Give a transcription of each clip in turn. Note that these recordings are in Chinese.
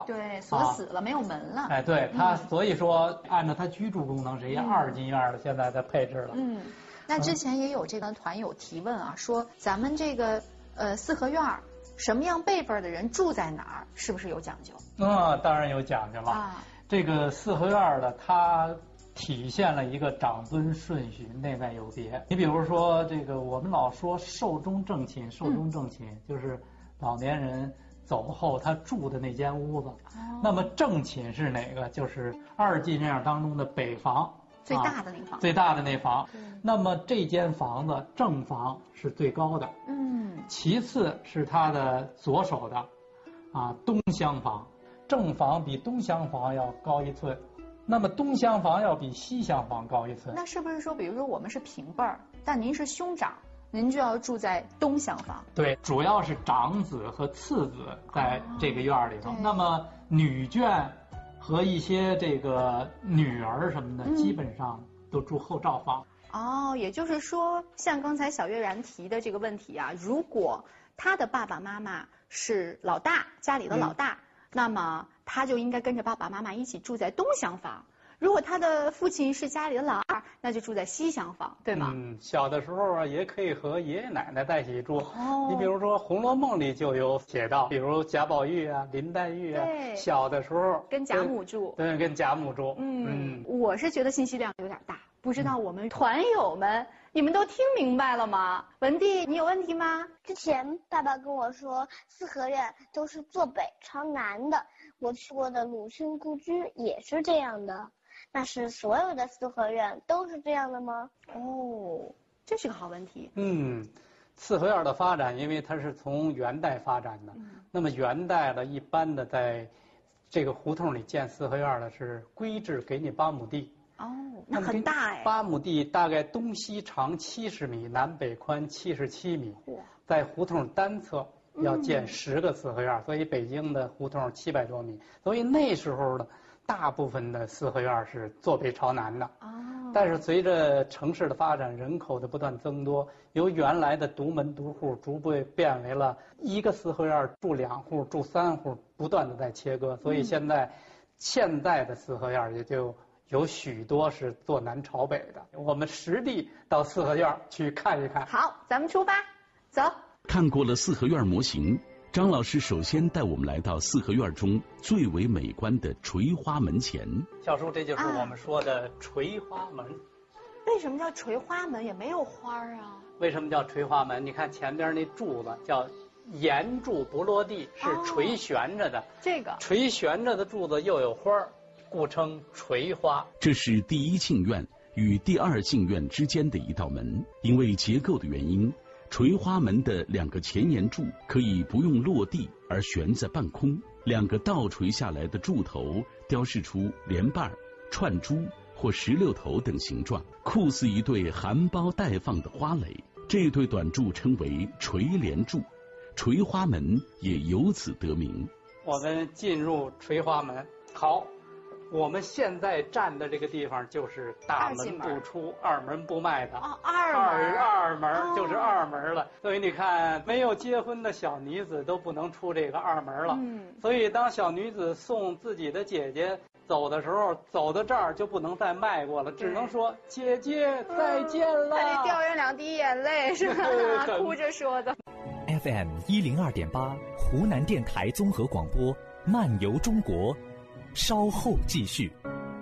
对，锁死了，没有门了。 哎，对他，所以说按照他居住功能是一2进院的，现在在配置了。 那之前也有这个团友提问啊，说咱们这个四合院什么样辈分的人住在哪儿，是不是有讲究？ 当然有讲究了。这个四合院的它体现了一个长孙顺序，内外有别。你比如说这个，我们老说寿终正寝，寿终正寝就是老年人走后他住的那间屋子。那么正寝是哪个？就是2进院当中的北房， 最大的那房。 最大的那房。那么这间房子正房是最高的。其次是它的左手的东厢房，正房比东厢房要高1寸。那么东厢房要比西厢房高1寸。 那是不是说，比如说我们是平辈儿，但您是兄长，您就要住在东厢房？ 对，主要是长子和次子在这个院里头。那么女眷和一些这个女儿什么的，基本上都住后照房。 也就是说，像刚才小月然提的这个问题啊，如果他的爸爸妈妈是老大，家里的老大，那么他就应该跟着爸爸妈妈一起住在东厢房。如果他的父亲是家里的老二，那就住在西厢房，对吗？ 小的时候也可以和爷爷奶奶在一起住。你比如说《红楼梦》里就有写到，比如贾宝玉啊、林黛玉啊，小的时候跟贾母住。 对，跟贾母住。 我是觉得信息量有点大，不知道我们团友们你们都听明白了吗？文帝，你有问题吗？ 之前爸爸跟我说，四合院都是坐北朝南的，我去过的鲁迅故居也是这样的。那是所有的四合院都是这样的吗？ 这是个好问题。 四合院的发展，因为它是从元代发展的。那么元代的一般的在这个胡同里建四合院的是规制给你8亩地。 那很大哎。 8亩地大概东西长70米，南北宽77米。在胡同单侧要建10个四合院，所以北京的胡同700多米。所以那时候的大部分的四合院是坐北朝南的。但是随着城市的发展，人口的不断增多，由原来的独门独户逐步变为了一个四合院住2户、住3户，不断的在切割。所以现在的四合院也就有许多是坐南朝北的。我们实地到四合院去看一看。 好，咱们出发，走。 看过了四合院模型，张老师首先带我们来到四合院中最为美观的垂花门前。 小叔，这就是我们说的垂花门。 为什么叫垂花门？也没有花啊。 为什么叫垂花门？你看前边那柱子叫沿柱不落地，是垂悬着的。 这个垂悬着的柱子又有花，故称垂花。 这是第一进院与第2进院之间的一道门，因为结构的原因，垂花门的2个前沿柱可以不用落地而悬在半空，2个倒垂下来的柱头雕饰出莲瓣、串珠或石榴头等形状，酷似一对含苞待放的花蕾。这对短柱称为垂莲柱，垂花门也由此得名。 我们进入垂花门。好，我们现在站的这个地方就是大门不出二门不迈的二门就是二门了。所以你看，没有结婚的小女子都不能出这个二门了。所以当小女子送自己的姐姐走的时候，走到这儿就不能再迈过了，只能说姐姐再见了。 还得掉人2滴眼泪，是吧？哭着说的。 FM 102.8湖南电台综合广播，漫游中国，稍后继续。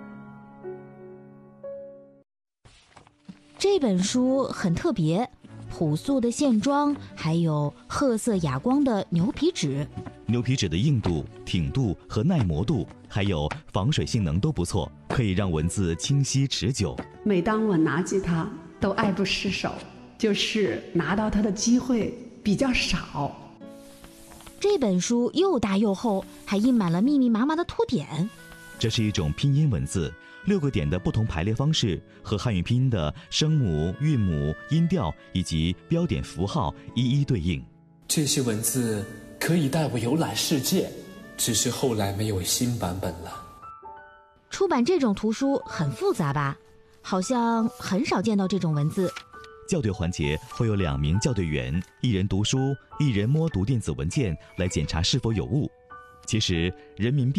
这本书很特别，朴素的线装，还有褐色哑光的牛皮纸。 牛皮纸的硬度、挺度和耐磨度，还有防水性能都不错，可以让文字清晰持久。 每当我拿起它，都爱不释手，就是拿到它的机会比较少。 这本书又大又厚，还印满了密密麻麻的图典。 这是一种拼音文字，6个点的不同排列方式和汉语拼音的声母、韵母、音调以及标点符号一一对应。 这些文字可以带我游览世界，只是后来没有新版本了。 出版这种图书很复杂吧？好像很少见到这种文字。 校对环节会有2名校对员，1人读书，1人摸读电子文件来检查是否有误。 其实人民币